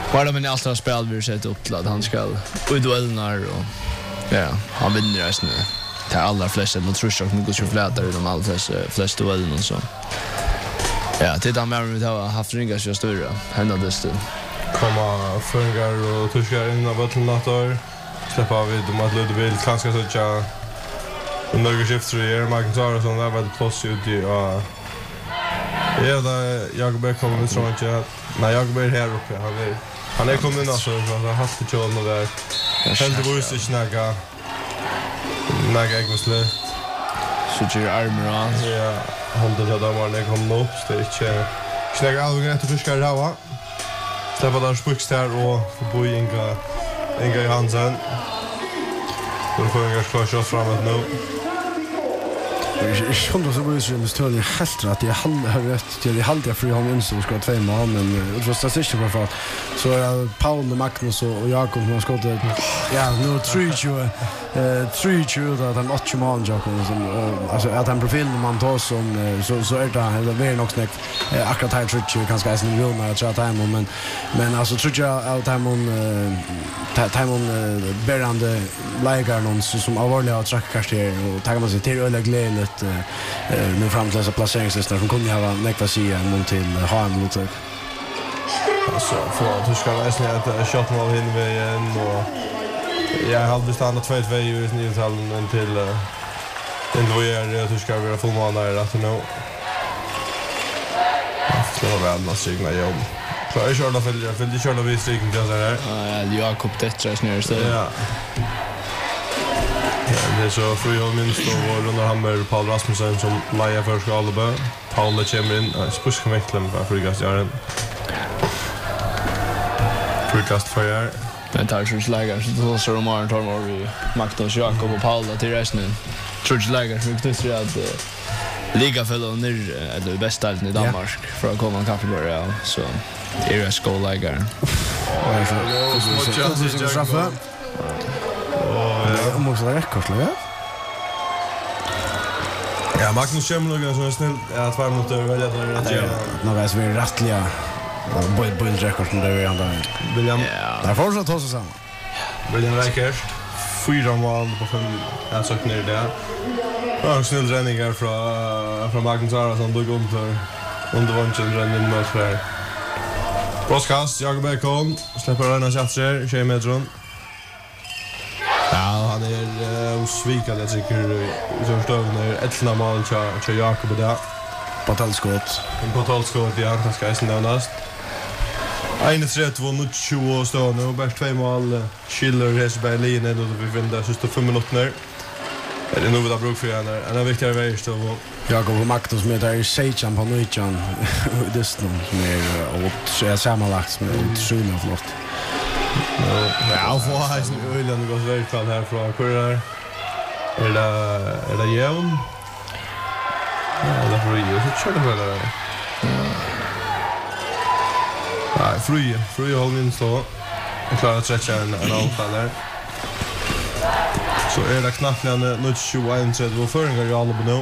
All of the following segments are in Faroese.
Bara men allt har spel vi sett upp till att han ska ut duellerna och ja, han vinner resten. Det allra flesta mot Trushak nu går ju flätar i de allra flesta duellerna så. Ja, titta med vi har haft ringar så stora. Händades det. Komma fungar och Trushak in av bottlennator. Släppa vid de att Ludde vill kanske så att under skiftstrejer Magnus Arason där var det plus ut i ja, där Jakob kommer med från att nej, Jakob är här uppe. Han är kommit alltså så hastigt till och där. Helt det visst inte naga egentligen. Så ju armor. Ja, han det där var när kom upp så det är inte snägga alldeles rätt att ska rava. Släppa där spucks där och få Inga Johansson. Då får jag skjuta framåt nu. Jag kände så bra som större helt att jag har rätt till det halta för han insåg ska 2 mål men det var statistiskt för så Paul Magnus och Jakob som skott ja nu 3-2 där han 8 mål Jakob alltså att han profil man tar som så är det mer nog snäckt akkurat här tror jag kanske är en miljon att chatta hem men alltså tror jag att han berande lägar någon som allvarliga trackkaster och tar man sig till öle glädje nu fram till dessa placeringslistor som kunde ha nekva sig mot till HM Lutek. Alltså för att ska läsa att shotmål in igen och jag hade stannat 2-2 i nyhetshallen till då är att ska vara fullmål där att nu. Så var det något signa jobb. Så jag körde för det körde vi stycken till där. Ja, Jakob Tetras ner så. Ja. Det är så Fröjholm minst och Rundar Hammer Paul Rasmussen som lejer för Skalebö. Paul kommer in, spurskameklen för frikastjaren. Frikast för er. Men tar ju lägger så de har vi Magnus Jakob och Paul till resten. Church lägger så knyter det att liga fellow ner eller bästa i Danmark för att komma kappgård ja så är det skålägare. Och straffa. Och måste det räcka så ja. Ja, Magnus kommer nog så snäll att 2 minuter välja det. Några som är rättliga bullrekord som det är andra. William. Där får så ta sig samman. William Reikers 4 mål på 5 jag sökt ner där. Ja, snäll räddningar från Magnus Arason då går under vanchen räddning mot här. Broadcast Jakob Ekholm släpper röna chatser 20 meter. Ja, han är osvikad jag tycker som stövnar ett mål till Jakob där. På talskott ja, det ska jag nämnas. 1-3-2 stående och bara 2 mål Schiller Hesberg linje då vi vinner sista 5 minuter. Är det nog vad bruk för han är en viktigare väg så Jakob och Magnus med där Sejan på Nöjan det som är och så är sammanlagt med otroligt flott. Ja, för han är ölen går väl kvar här från Kurrar. Är det jämn? Ja, det får ju så kör det väl. Nej, fri håll min så. Jag klarar att stretcha en anfall där. Så är det knappt när 21 och föringar i alla nu.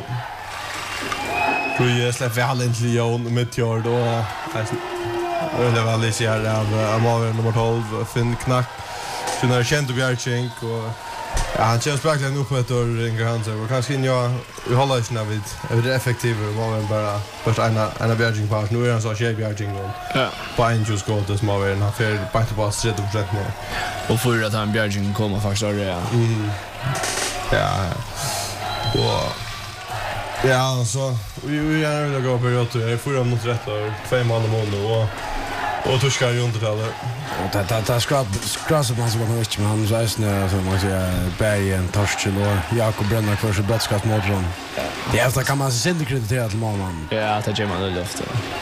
Fri släpper alla in till Jon Meteor då. Det var lite så här av Maver nummer 12 Finn Knack. Så när Kent och Bjärchink och ja, han känns verkligen upp ett år Inga Hansen och kanske vi håller oss när vi är effektiva Maver bara först en Bjärchink pass nu är han så tjej Bjärchink ja på en just goal det Maver han för bara på 30% nu och för att han Bjärchink kommer faktiskt ja. Ja. Och ja, så vi är väl gå på rätt och 4 mot rätt och 2 mål nu och torskar ju inte heller. Och det skrattar man så man inte men han säger snö så man säger Bergen Torschel och Jakob Brenner för så brottskast mot dem. Det är kan man se inte kreditera till målman. Ja, det gör man det ofta.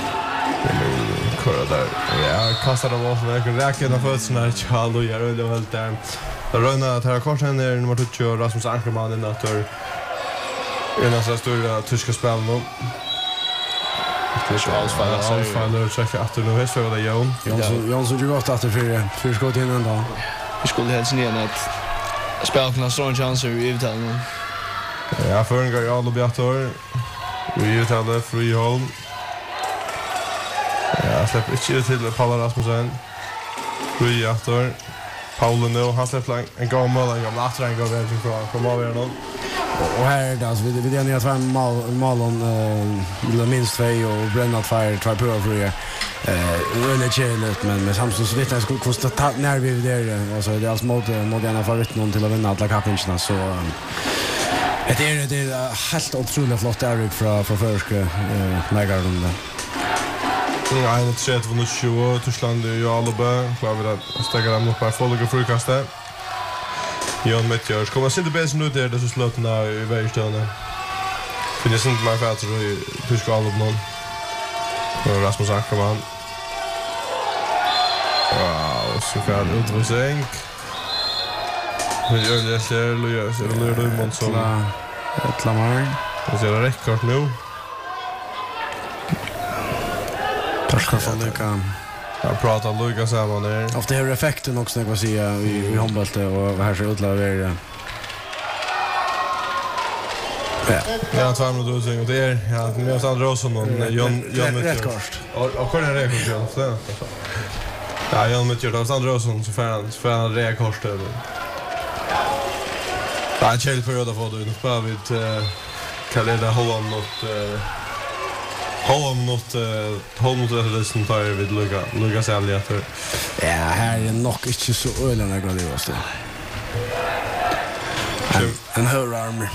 Kör där. Ja, kastar de av vägen räcker för såna Charles och gör det väl där. Röna att här korsen är nummer 20 Rasmus Ankerman in att en av så stora tyska spel nu. Det är Alsfaller checka att nu är så där Jon. Jon så gott att för skott in ändå. Vi skulle helst ner ett spelkna strong chanser i uttalen. Ja, för en gång alla Bjartor. Vi uttalar Friholm. Ja, släpper inte till Paul Rasmussen. Rui efter. Paolo nu, han släpper en gång mål, en gång efter en gång från avgörande. Och här är det alltså, vi är nya två målen, minst två och brännat två prövar för det. Väldigt kärligt, men samtidigt så vet jag skulle kosta när vi är där. Alltså det är alltså mot gärna favoriten någon till att vinna alla kapincherna, så det är helt otroligt flott Erik från förska Megarden. Ja, en 3-20, Tyskland i Alba, klar vi att stäcka dem upp på folliga frukastet. Jon Mitjörs kommer att sitta bäst nu där, det så slutna i vägstående. Finns inte mer fätter i tyska Alba någon. Och Rasmus Ackerman. Wow, så kan utvisning. Men gör det ser Lujas, är det Lundmont som ett lamar. Och så är det rekord nu. Torskar från Luka. Jag pratar Luka samman där. Ofta har effekten också när jag säger i handbollet och här så utlaver Ja, 2 minuter utvisning och det är ja, med Sandra Rosson och Jon Mitjörs. Och kvar är rekord. Ja, Jon Mitjörs och Sandra Rosson så för han rekord där. Ja, en käll period av det. Nu spelar vi ett Kaleda Holland mot det som tar vid Lukas Elliot. Ja, här är nog inte så ölen jag det var en hörarm.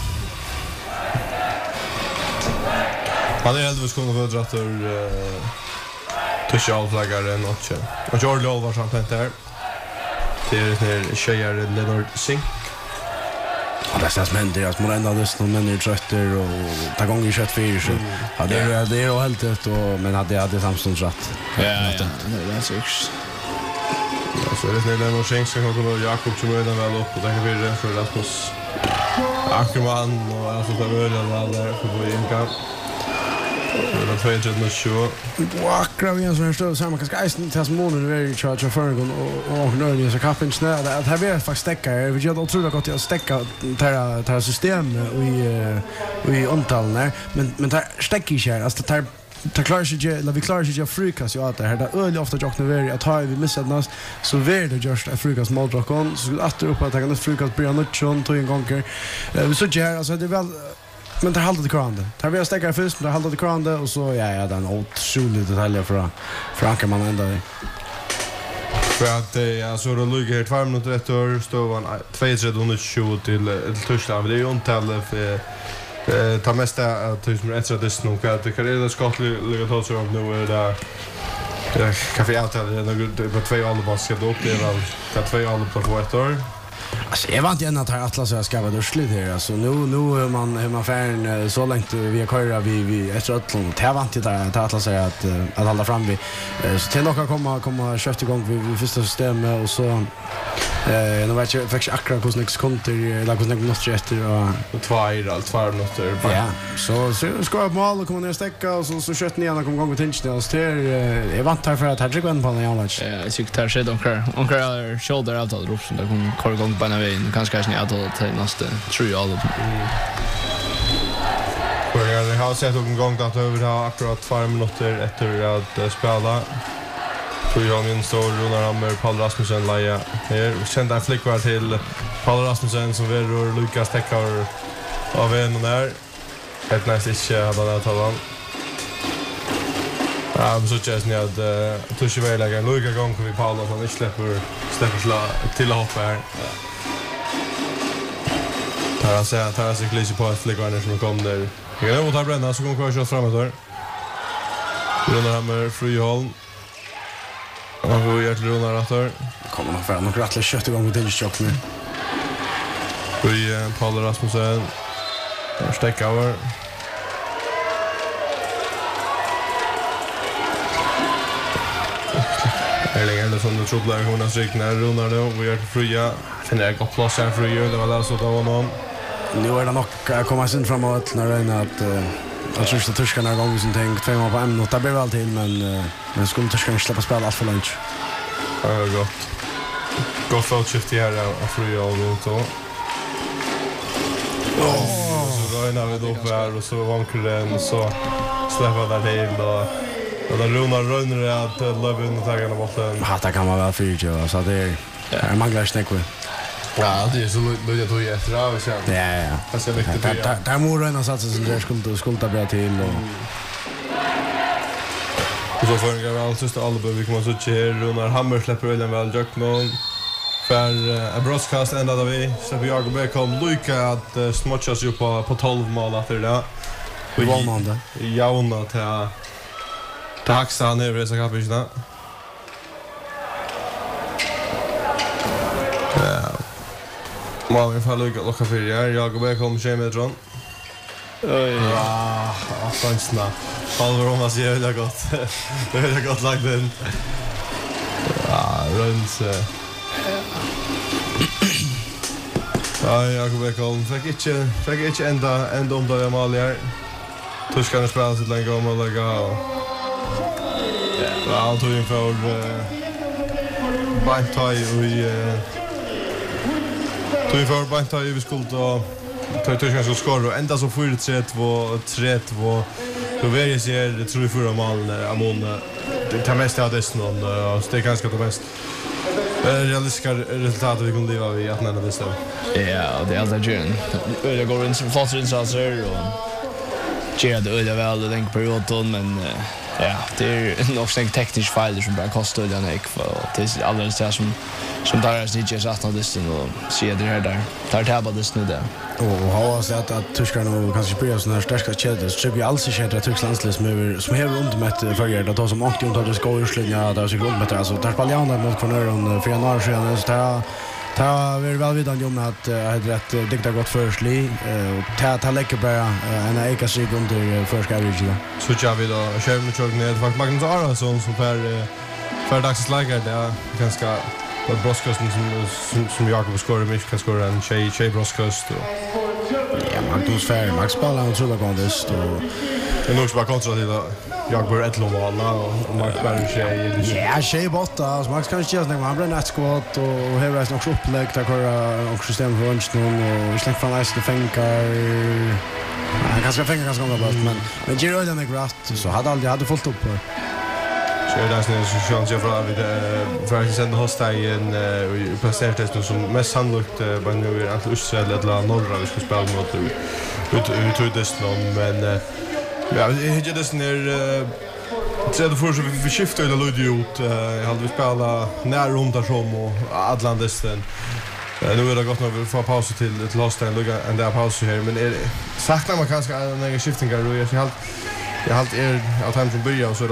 Han är helt visst kunde få dratt ur Tuchel-flaggaren och Jordi Olvar samt här. Det är när tjejer Leonard Sink. Ja, det känns men det är att man ändå någon människor trötter och ta gång i kött för så. Ja, det är helt rätt och men hade Samsons rätt. Ja, det är säkert. Ja, så är det när Leonard Sink som kommer Jakob som är väl upp och tänker vi för Rasmus Ackerman och alltså ta väl där för på inka. Det är 2-20. Akkurat vi som står samma kanske isen till månader är ju charge för och nu så kappen snä att här blir faktiskt stäcka. Vi gör otroligt gott att stäcka det system och i antal där men där stäcker ju här alltså det klarar sig ju eller vi klarar sig ju frukas ju att det här där öl ofta jag när att har vi missat något så vär det just att frukas måldrakon så att upp att ta en frukas börja nutchon tog en gånger vi så gör alltså det är väl men det håller det krande. Tar vi stäcker först, men det håller det krande och så ja den otroligt detaljer för Ackerman ända. För att alltså då ligger här 2 minuter efter står han 2-3-20 till Tyskland. Det är ju antal för ta mesta att som extra dist nog för att det kan det skott ligga då så nu är det kaffe out det på 2 allbas ska upp det väl kan 2 allbas på ett år. Alltså jag vant igen att här Atlas jag ska vara dåligt här alltså nu är man färn så långt vi köra vi efter Atlas och jag vant inte att Atlas säger att hålla fram vi så till några komma köpt igång vi första systemet och så nu vet jag faktiskt akkurat hur snägt konter eller hur snägt måste efter och 2 minuter ja så ska jag mål och komma ner och stäcka och så kött ni igen och komma igång med tinchen och så jag vant här för att här går på den match jag tycker det ser onkel shoulder out av rop som där kommer kvar igång på den vägen kanske ni att till nästa tror jag all jag har sett en gång att över akkurat 2 minuter efter att spela. Så jag minns då Runar Hammer, Paul Rasmussen Laia. Här kände en flickvärd till Paul Rasmussen som verror Lukas Teckar av en där. Helt nice inte hade det talan. Ja, men så känns ni att Tushi väglägger en Lukas gång vi Paul att han inte släpper till att hoppa här. Tar sig klise på ett flickvärd som kom där. Jag kan ta bränna så kommer kvar framåt där. Runar Hammer, Friholm. Och hur gör till Runar Rattar? Kommer nog för några rattlar kött igång med Dilschock nu. Paul Rasmussen. Steckauer. Erling Andersson det trodde jag hon har strykt när Runar då. Vi gör till Fria. Finner jag gott plats här Fria. Det var alltså då honom. Nu är det nog komma sin framåt när det är att tror att tyskarna gånger som tänkt 2 mål på en och det blir väl till men skulle tyskarna släppa spela allt för lunch. Ja, gott fältskift här av Fria och så. Så då är vi då här och så vankar den så släpper där till och Och där Runar rönner att Lövin och tagarna bollen. Det kan man väl fyrtja, så det är manglar snäckor. Ja, det är så löjligt att tog efter av och sen. Ja. Det är viktigt att göra. Där må röna satsa som det skulda bra till. Och så får en väl sista Alba, vi kommer att se här. Runar Hammer släpper väl en väl Jack någon. För en broadcast ända där vi släpper jag och Bekom Luka att smutchas ju på 12 mål efter det. Vånande. Jauna till Haxa han över dessa kapitlarna. Malin får lucka för er. Jag och Bekom Shemetron. Oj. Fannsna. Halvor om man ser hur det gott. Det är gott lagt den. Ja, runt. Ja, Jakob Ekholm fick inte ända om det mål här. Tuskarna spelar sitt länge om och lägga. Ja, han tog in för Bantai i tog in för Bantai vi skulle då Tuskarna skulle skora och ända så 4-3-2 då väljer sig det tror vi förra mål Amon det tar mest av det någon och det är ganska det mest realistiska resultat vi kunde leva vid att nämna det så. Ja, det är alltid gärna. Det går in som fast insatser och ger det öde väl den perioden men ja, det är nog så tekniskt fel som bara kostar den för det är alldeles det som där är snitt satt av det och se det här där. Tar tabba det nu där. Och har sett att tyskarna kanske spelar såna här starka kedjor. Så vi alls inte att Tysklandsland som här runt med förger det då som åkte runt att ska urslänga där så runt med alltså där Spalliana mot Corneron för januari sedan så ta vi väl vidare om att hade rätt dikta gott förstli och ta lägga bara en eka sig under förskärvige. Så jag vill då köra med tjockt ner faktiskt Magnus Arason som för dagsläget det är ganska vad Broskosten som Jakob skorar mycket kan skora en tjej Broskost och ja Magnus Fär Max Balla och tror jag gondest och det är nog bara kontrativ då jag bör ett låna och Max Berg tjej ja tjej botta så Max kanske görs när han blir nätskott och här är också upplägg där kör och system för vänstern och släpper från nästa fänkar han kanske fänkar ganska bra men ger öden en grast så hade fullt upp på så är det nästan så chans jag för att för att sända hostagen och placerat som mest sannolikt på nu att Israel eller norra vi ska spela mot ut men ja, det är det när tredje för så vi skiftar eller lud ut jag hade vi spela när runt där som och Atlanten nu är det gott nog för paus till hostagen lugga en där paus här men är saknar man kanske en skiftingar och jag har att han från början så är det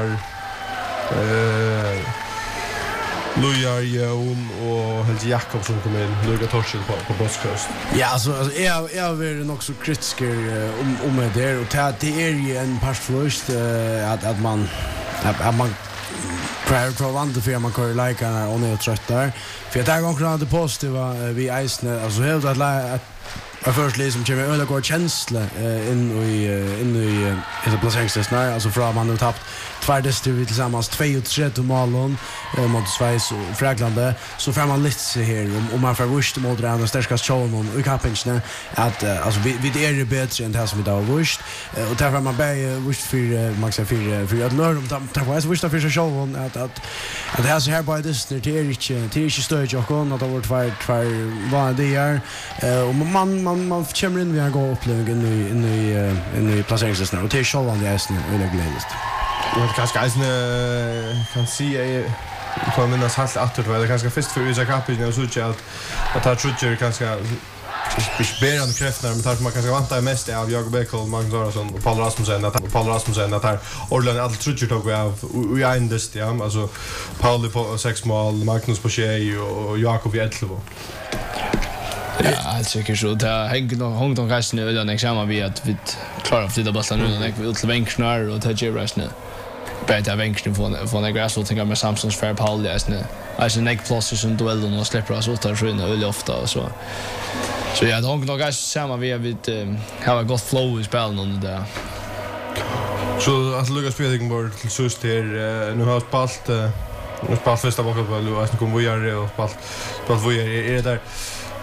Lujar Jon och Helge Jakobsson kom in. Luga Torshäll på Broskost. Ja, alltså jag vill nog så kritisk om det och det är ju en passförlust att man prövar att vänta för att man kör likarna och är trött där. För jag tar gången det positiva vi Eisner alltså helt att först liksom kommer öle går känsla in i det placeringslistan alltså från man har tappat två distrikt tillsammans 2-3 mål mot Schweiz och Frankrike så får man lite här om man får vurst mot den starkaste showen och kapinchen att alltså vi är det bättre än det som vi då vurst och därför man bä vurst för max för att lära om ta vad vurst för showen att det här så här på det är inte stöd jag kan att det var två var det är och man kommer in via gå uppläggen in i placeringslistan och till showen det är väldigt glädjande. Jag kanske kan se på minnas halt att det kanske först för USA Cup när så att ta trutcher kanske bärande krafter men tar man kanske vänta mest av Jakob Ekholm, Magnus Arason och Paul Rasmussen att här Orland allt trutcher tog av och jag ändest ja alltså Paul på 6 mål, Magnus på 6 och Jakob i 11. Ja, säkert så. Det hänger nog hångt om resten av den examen vi att vi klarar att flytta bollen nu när vi ut till bänken och ta ger resten. Bättre bänken från en gräs och tänka med Samsons fair Paul det är alltså en plus som duellen och släpper oss ut där så väldigt ofta så. Så ja, det hångt nog samma vi har gått flow i spelet under det. Så att Lucas Petersen borde till sist här nu har spalt första bocken på Lucas kom vi och spalt vad är det där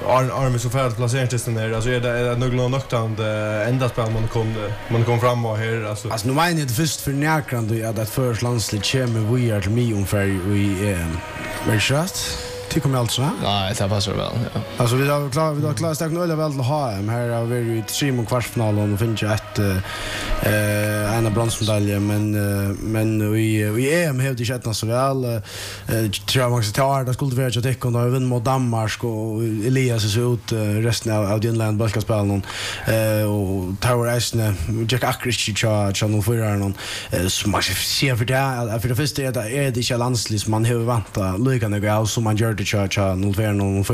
Army så färdigt placeringstesten där alltså är det något nöktand ända spel man kom fram och här alltså nu menar jag det först för närkrande att för landsligt kommer vi är till mig ungefär vi väl shot tycker man alltså nej det passar väl ja alltså vi har klart stärkt öle väl till HM här har vi i 3 kvartsfinalen och finns ju ett en av bronsmedaljer men vi EM har det inte så väl tror man ska ta det skulle vara att det kunde vinna mot Danmark och Elias så ut resten av Dinland basketbollen och Tower Isne Jack Akric charge och för någon så man ser för det första är det inte landsligt man har väntat lika några som man gör cha nu för någon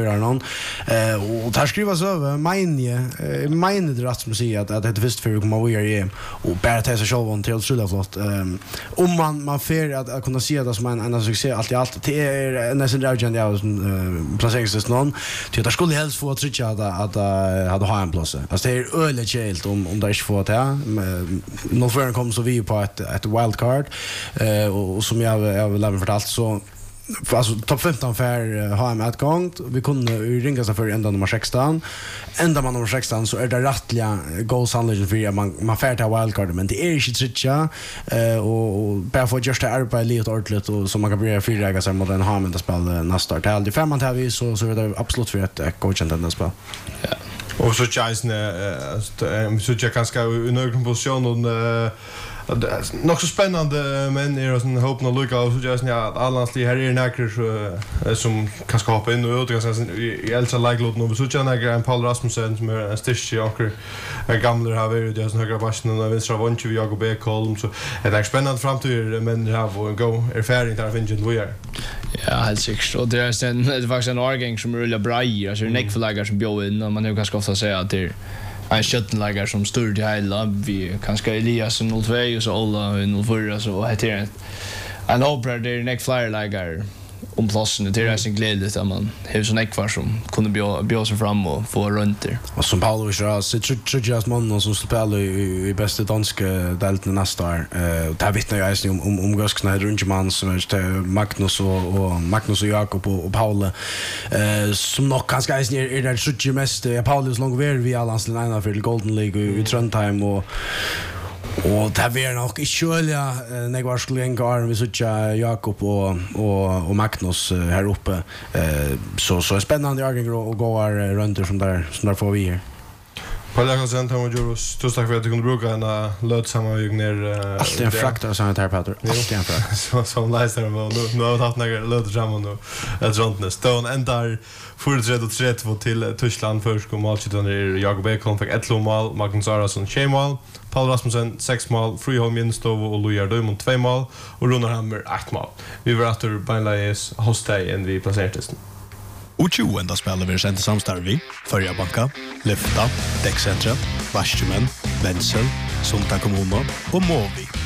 och där skrivas över meine det rätt som säger att det visst för komma vi är och bara ta sig själv till så flott om man för att kunna se det som en succé allt det är nästan urgent jag placeras någon till att skulle helst få att trycka att hade ha en plats alltså det är öle chelt om det inte får det någon för kommer så vi på ett wildcard och som jag vill lämna fortalt så alltså topp 15 för HM utgång vi kunde ringa sig för ända nummer 16 ända man nummer 16 så är det rättliga goals handling för man färtar wildcard men det är inte tritcha och bara för just det arbete lite ordentligt och så man kan börja frilägga sig mot en HM det spel nästa till det fem man tar vi så är det absolut för ett godkänt den spel ja och så chansne så jag kanske i någon position och nog så spännande men är sån hopp och lucka och så just ja allansli här är näker som kan skapa in och ut ganska i Elsa Laglot nu så jag näker en Paul Rasmussen som är en stisch joker gamla har vi det som högra basen och vänstra vånch vi Jakob Ekholm så det är spännande framtid men det har go erfaring där finns ju vi är ja helt säkert och det är sen det var en årgång som rullar bra alltså neckflaggar som bjöd in och man har ganska ofta säga att det en skjuttenläggare som stod i hela vi kanske Elias 02 och så alla 04 så heter det en opera där neck flyer läggare om platsen det är sin glädje att man har sån ekvar som kunde bjöd sig fram och få runt där och som Paolo sa så tror jag man som spelar i bästa danska delten nästa år där vittnar jag ju om Göskna Rundman som är Magnus och Jakob och Paolo som nog kanske är det så mest Paulus långt väl vi alla landslina för Golden League i Trondheim och det var nog i kölja när jag skulle gå vi såg Jakob och Magnus här uppe så är spännande jag och gå runt som där får vi här. Paul Jakobsen och Joros tusen tack för att du kunde bruka en lödsamma ner allt en frakta så här Peter allt en frakta som läser och nu har haft några lödsamma nu ett runtnes stone ändar för till Tyskland först kom målskytten Jakob Ekholm fick 1 mål Magnus Arason 3 mål Paul Rasmussen 6 mål Friholm Jenstov och Lojar Dömond 2 mål och Runar Hammer 8 mål vi var efter Beinleis hostay en vi placerades Och 20 enda spelar vi sent samstarvi, Förja Banka, Lyfta, Däckcentra, Varsjumen, Wenzel, Sunta Kommuna och Måvik.